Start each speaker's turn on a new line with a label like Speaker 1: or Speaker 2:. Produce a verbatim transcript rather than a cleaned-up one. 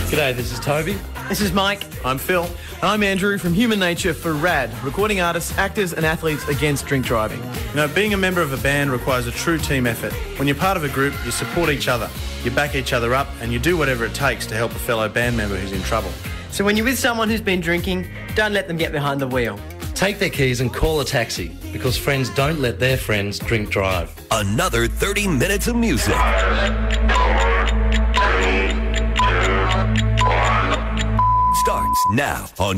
Speaker 1: G'day, this is Toby.
Speaker 2: This is Mike.
Speaker 3: I'm Phil. And I'm Andrew from Human Nature for RAD, recording artists, actors and athletes against drink driving.
Speaker 4: You know, being a member of a band requires a true team effort. When you're part of a group, you support each other, you back each other up, and you do whatever it takes to help a fellow band member who's in trouble.
Speaker 2: So when you're with someone who's been drinking, don't let them get behind the wheel.
Speaker 1: Take their keys and call a taxi, because friends don't let their friends drink drive.
Speaker 5: Another thirty minutes of music. Starts now on